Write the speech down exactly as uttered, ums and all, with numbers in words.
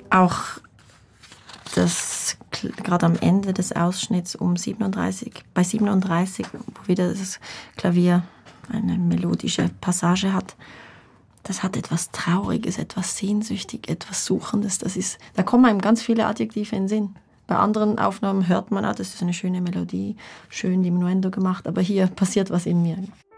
Auch das, gerade am Ende des Ausschnitts um siebenunddreißig, bei siebenunddreißig, wo wieder das Klavier eine melodische Passage hat, das hat etwas Trauriges, etwas Sehnsüchtig, etwas Suchendes. Das ist, da kommen einem ganz viele Adjektive in den Sinn. Bei anderen Aufnahmen hört man, ah, das ist eine schöne Melodie, schön Diminuendo gemacht, aber hier passiert was in mir.